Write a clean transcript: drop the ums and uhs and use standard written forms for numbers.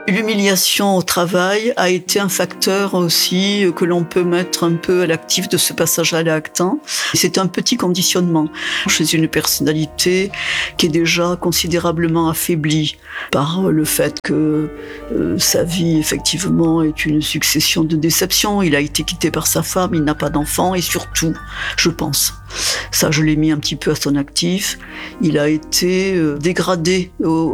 L'humiliation au travail a été un facteur aussi que l'on peut mettre un peu à l'actif de ce passage à l'acte. C'est un petit conditionnement chez une personnalité qui est déjà considérablement affaiblie par le fait que sa vie effectivement est une succession de déceptions. Il a été quitté par sa femme, il n'a pas d'enfant et surtout, je pense, ça je l'ai mis un petit peu à son actif, il a été dégradé